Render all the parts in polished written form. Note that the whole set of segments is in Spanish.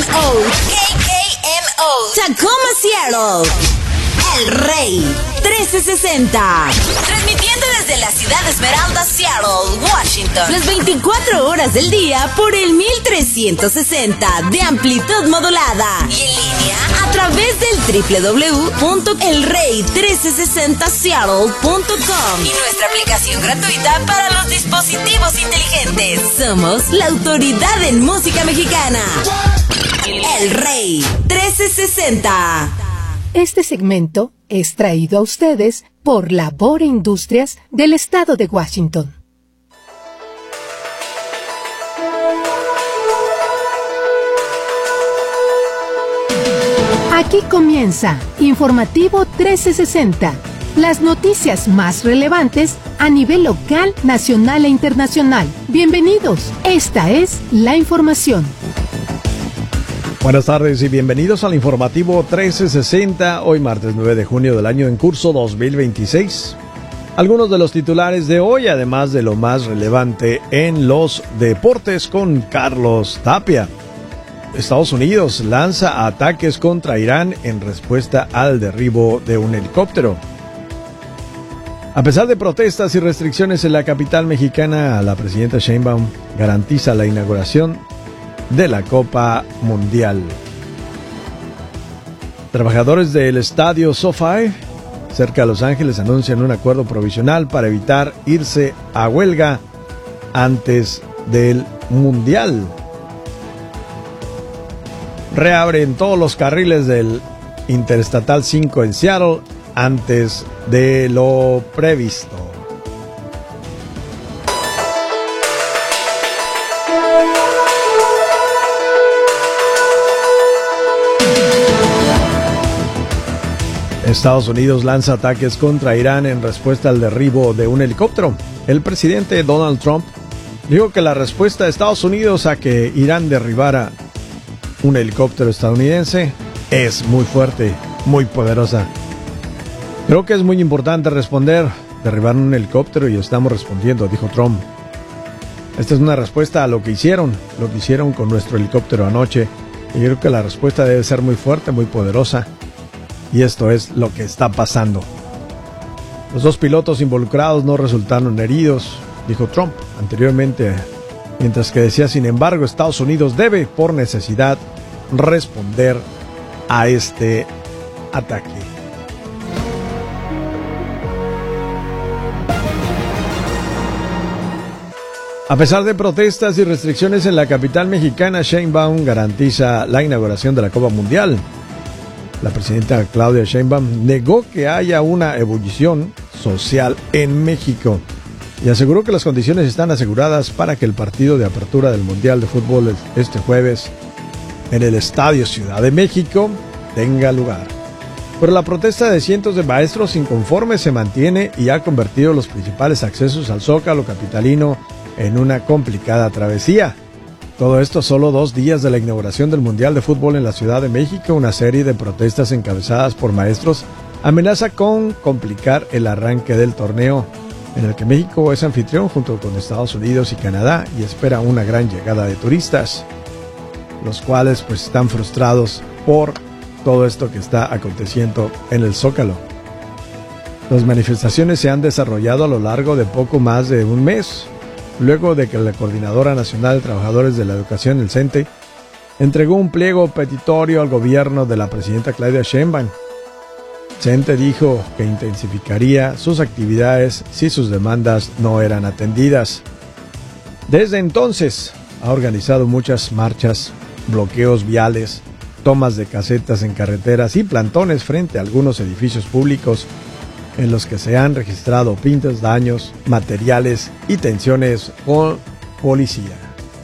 Tacoma, Seattle. El Rey 1360. Transmitiendo desde la ciudad de Esmeralda, Seattle, Washington. Las 24 horas del día por el 1360 de amplitud modulada. Y en línea a través del www.elrey1360seattle.com. Y nuestra aplicación gratuita para los dispositivos inteligentes. Somos la autoridad en música mexicana. El Rey 1360. Este segmento es traído a ustedes por Labor Industrias del Estado de Washington. Aquí comienza Informativo 1360, las noticias más relevantes a nivel local, nacional e internacional. Bienvenidos, esta es la información. Buenas tardes y bienvenidos al Informativo 1360, hoy martes 9 de junio del año en curso 2026. Algunos de los titulares de hoy, además de lo más relevante en los deportes con Carlos Tapia. Estados Unidos lanza ataques contra Irán en respuesta al derribo de un helicóptero. A pesar de protestas y restricciones en la capital mexicana, la presidenta Sheinbaum garantiza la inauguración de la Copa Mundial. Trabajadores del estadio SoFi, cerca de Los Ángeles, anuncian un acuerdo provisional para evitar irse a huelga antes del Mundial. Reabren todos los carriles del Interestatal 5 en Seattle antes de lo previsto. Estados Unidos lanza ataques contra Irán en respuesta al derribo de un helicóptero. El presidente Donald Trump dijo que la respuesta de Estados Unidos a que Irán derribara un helicóptero estadounidense es muy fuerte, muy poderosa. Creo que es muy importante responder. Derribaron un helicóptero y estamos respondiendo, dijo Trump. Esta es una respuesta a lo que hicieron con nuestro helicóptero anoche. Y creo que la respuesta debe ser muy fuerte, muy poderosa. Y esto es lo que está pasando. Los dos pilotos involucrados no resultaron heridos, dijo Trump anteriormente, mientras que decía, sin embargo, Estados Unidos debe, por necesidad, responder a este ataque. A pesar de protestas y restricciones en la capital mexicana, Sheinbaum garantiza la inauguración de la Copa Mundial. La presidenta Claudia Sheinbaum negó que haya una ebullición social en México y aseguró que las condiciones están aseguradas para que el partido de apertura del Mundial de Fútbol este jueves en el Estadio Ciudad de México tenga lugar. Pero la protesta de cientos de maestros inconformes se mantiene y ha convertido los principales accesos al Zócalo capitalino en una complicada travesía. Todo esto solo 2 días de la inauguración del Mundial de Fútbol en la Ciudad de México. Una serie de protestas encabezadas por maestros amenaza con complicar el arranque del torneo, en el que México es anfitrión junto con Estados Unidos y Canadá y espera una gran llegada de turistas, los cuales pues están frustrados por todo esto que está aconteciendo en el Zócalo. Las manifestaciones se han desarrollado a lo largo de poco más de un mes, luego de que la Coordinadora Nacional de Trabajadores de la Educación, el CENTE, entregó un pliego petitorio al gobierno de la presidenta Claudia Sheinbaum. CENTE dijo que intensificaría sus actividades si sus demandas no eran atendidas. Desde entonces ha organizado muchas marchas, bloqueos viales, tomas de casetas en carreteras y plantones frente a algunos edificios públicos en los que se han registrado pintas, daños, materiales y tensiones con policía.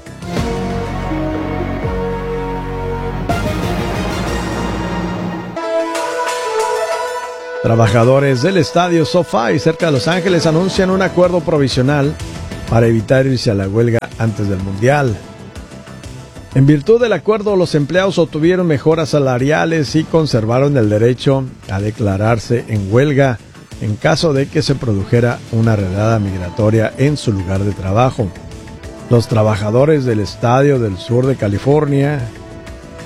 Trabajadores del estadio SoFi cerca de Los Ángeles anuncian un acuerdo provisional para evitar irse a la huelga antes del Mundial. En virtud del acuerdo, los empleados obtuvieron mejoras salariales y conservaron el derecho a declararse en huelga en caso de que se produjera una redada migratoria en su lugar de trabajo. Los trabajadores del estadio del sur de California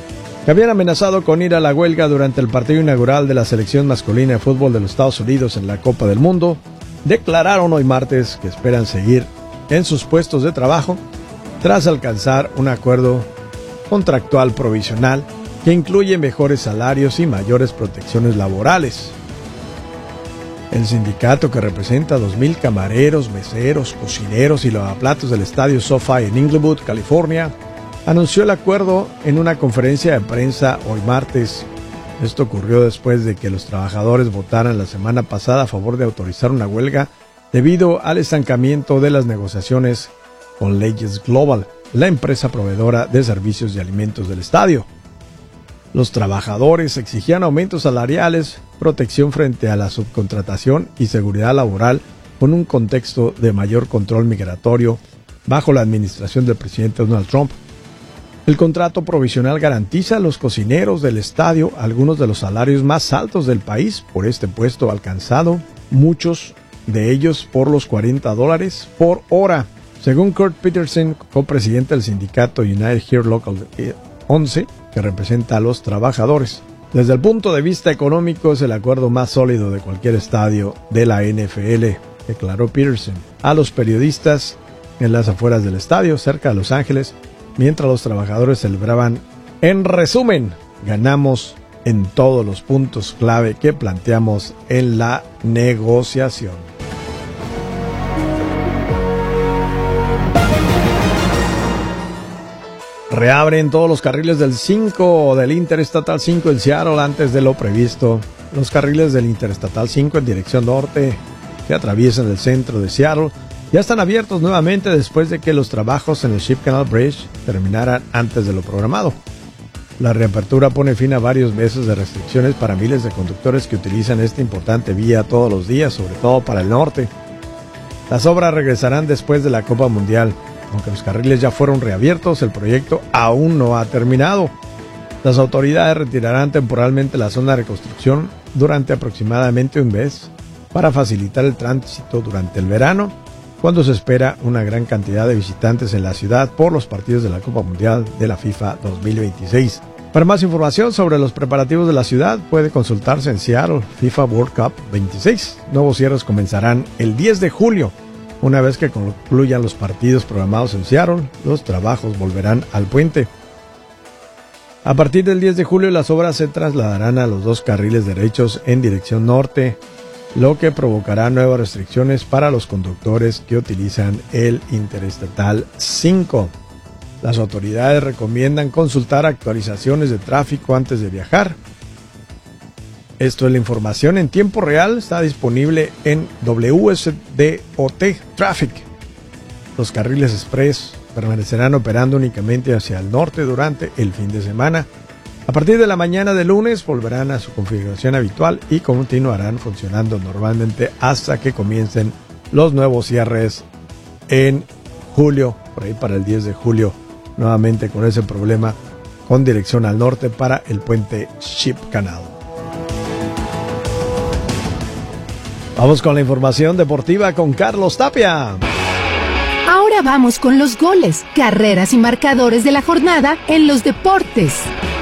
que habían amenazado con ir a la huelga durante el partido inaugural de la selección masculina de fútbol de los Estados Unidos en la Copa del Mundo, declararon hoy martes que esperan seguir en sus puestos de trabajo tras alcanzar un acuerdo contractual provisional que incluye mejores salarios y mayores protecciones laborales. El sindicato, que representa a 2,000 camareros, meseros, cocineros y lavaplatos del estadio SoFi en Inglewood, California, anunció el acuerdo en una conferencia de prensa hoy martes. Esto ocurrió después de que los trabajadores votaran la semana pasada a favor de autorizar una huelga debido al estancamiento de las negociaciones con Legends Global, la empresa proveedora de servicios y alimentos del estadio. Los trabajadores exigían aumentos salariales, protección frente a la subcontratación y seguridad laboral con un contexto de mayor control migratorio bajo la administración del presidente Donald Trump. El contrato provisional garantiza a los cocineros del estadio algunos de los salarios más altos del país por este puesto alcanzado, muchos de ellos por los $40 por hora. Según Kurt Peterson, copresidente del sindicato United Here Local 11, que representa a los trabajadores. Desde el punto de vista económico, es el acuerdo más sólido de cualquier estadio de la NFL, declaró Peterson a los periodistas en las afueras del estadio, cerca de Los Ángeles, mientras los trabajadores celebraban. En resumen, ganamos en todos los puntos clave que planteamos en la negociación. Reabren todos los carriles del 5 del Interestatal 5 en Seattle antes de lo previsto. Los carriles del Interestatal 5 en dirección norte, que atraviesan el centro de Seattle, ya están abiertos nuevamente después de que los trabajos en el Ship Canal Bridge terminaran antes de lo programado. La reapertura pone fin a varios meses de restricciones para miles de conductores que utilizan esta importante vía todos los días, sobre todo para el norte. Las obras regresarán después de la Copa Mundial. Aunque los carriles ya fueron reabiertos, el proyecto aún no ha terminado. Las autoridades retirarán temporalmente la zona de reconstrucción durante aproximadamente un mes para facilitar el tránsito durante el verano, cuando se espera una gran cantidad de visitantes en la ciudad por los partidos de la Copa Mundial de la FIFA 2026. Para más información sobre los preparativos de la ciudad, puede consultarse en Seattle FIFA World Cup 26. Nuevos cierres comenzarán el 10 de julio. Una vez que concluyan los partidos programados en Seattle, los trabajos volverán al puente. A partir del 10 de julio, las obras se trasladarán a los 2 carriles derechos en dirección norte, lo que provocará nuevas restricciones para los conductores que utilizan el Interestatal 5. Las autoridades recomiendan consultar actualizaciones de tráfico antes de viajar. Esto es la información en tiempo real, está disponible en WSDOT Traffic. Los carriles express permanecerán operando únicamente hacia el norte durante el fin de semana. A partir de la mañana de lunes volverán a su configuración habitual y continuarán funcionando normalmente hasta que comiencen los nuevos cierres en julio, por ahí para el 10 de julio, nuevamente con ese problema con dirección al norte para el puente Ship Canal. Vamos con la información deportiva con Carlos Tapia. Ahora vamos con los goles, carreras y marcadores de la jornada en los deportes.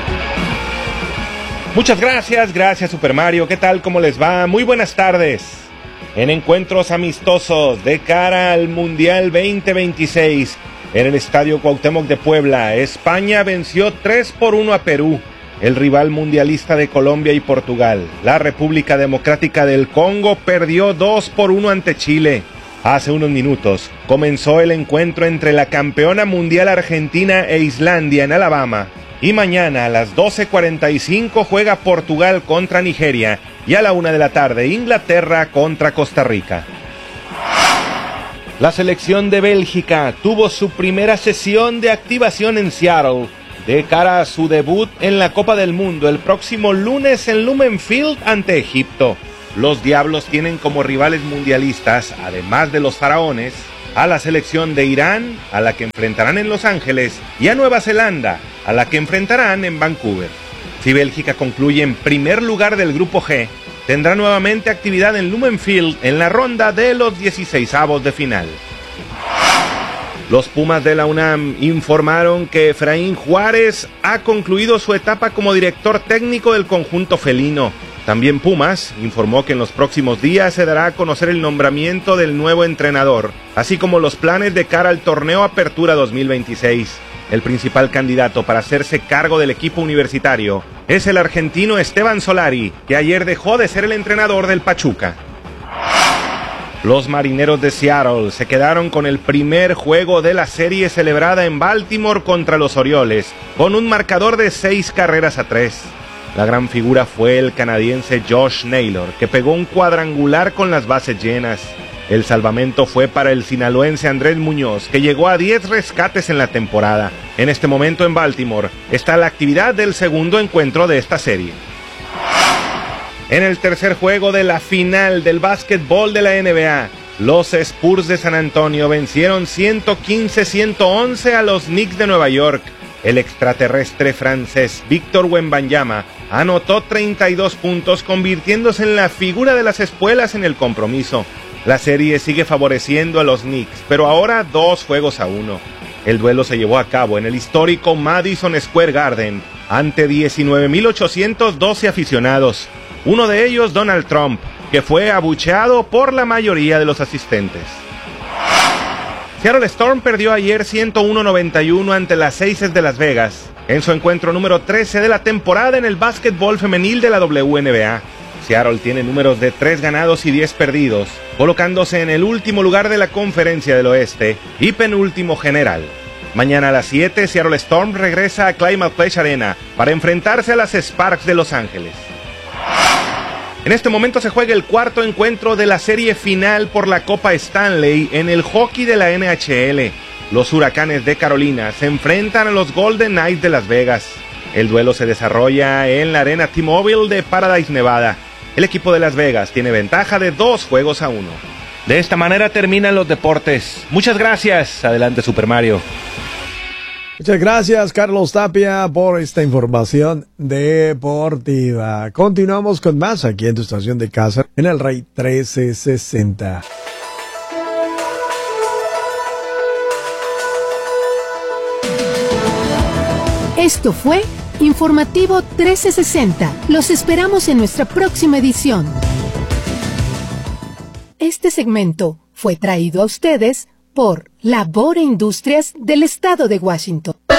Muchas gracias Super Mario. ¿Qué tal? ¿Cómo les va? Muy buenas tardes. En encuentros amistosos de cara al Mundial 2026 en el Estadio Cuauhtémoc de Puebla, España venció 3-1 a Perú, el rival mundialista de Colombia y Portugal. La República Democrática del Congo perdió 2-1 ante Chile. Hace unos minutos comenzó el encuentro entre la campeona mundial Argentina e Islandia en Alabama. Y mañana a las 12:45 juega Portugal contra Nigeria y a la 1 de la tarde Inglaterra contra Costa Rica. La selección de Bélgica tuvo su primera sesión de activación en Seattle de cara a su debut en la Copa del Mundo el próximo lunes en Lumen Field ante Egipto. Los Diablos tienen como rivales mundialistas, además de los faraones, a la selección de Irán, a la que enfrentarán en Los Ángeles, y a Nueva Zelanda, a la que enfrentarán en Vancouver. Si Bélgica concluye en primer lugar del Grupo G, tendrá nuevamente actividad en Lumen Field en la ronda de los 16avos de final. Los Pumas de la UNAM informaron que Efraín Juárez ha concluido su etapa como director técnico del conjunto felino. También Pumas informó que en los próximos días se dará a conocer el nombramiento del nuevo entrenador, así como los planes de cara al torneo Apertura 2026. El principal candidato para hacerse cargo del equipo universitario es el argentino Esteban Solari, que ayer dejó de ser el entrenador del Pachuca. Los Marineros de Seattle se quedaron con el primer juego de la serie celebrada en Baltimore contra los Orioles, con un marcador de 6-3. La gran figura fue el canadiense Josh Naylor, que pegó un cuadrangular con las bases llenas. El salvamento fue para el sinaloense Andrés Muñoz, que llegó a 10 rescates en la temporada. En este momento en Baltimore está la actividad del segundo encuentro de esta serie. En el tercer juego de la final del básquetbol de la NBA, los Spurs de San Antonio vencieron 115-111 a los Knicks de Nueva York. El extraterrestre francés Victor Wembanyama anotó 32 puntos, convirtiéndose en la figura de las espuelas en el compromiso. La serie sigue favoreciendo a los Knicks, pero ahora 2-1. El duelo se llevó a cabo en el histórico Madison Square Garden, ante 19.812 aficionados. Uno de ellos, Donald Trump, que fue abucheado por la mayoría de los asistentes. Seattle Storm perdió ayer 101-91 ante las Aces de Las Vegas, en su encuentro número 13 de la temporada en el básquetbol femenil de la WNBA. Seattle tiene números de 3 ganados y 10 perdidos, colocándose en el último lugar de la Conferencia del Oeste y penúltimo general. Mañana a las 7, Seattle Storm regresa a Climate Pledge Arena para enfrentarse a las Sparks de Los Ángeles. En este momento se juega el cuarto encuentro de la serie final por la Copa Stanley en el hockey de la NHL. Los Huracanes de Carolina se enfrentan a los Golden Knights de Las Vegas. El duelo se desarrolla en la arena T-Mobile de Paradise, Nevada. El equipo de Las Vegas tiene ventaja de 2-1. De esta manera terminan los deportes. Muchas gracias. Adelante, Super Mario. Muchas gracias, Carlos Tapia, por esta información deportiva. Continuamos con más aquí en tu estación de casa, en el Rey 1360. Esto fue Informativo 1360. Los esperamos en nuestra próxima edición. Este segmento fue traído a ustedes por Labor e Industrias del Estado de Washington.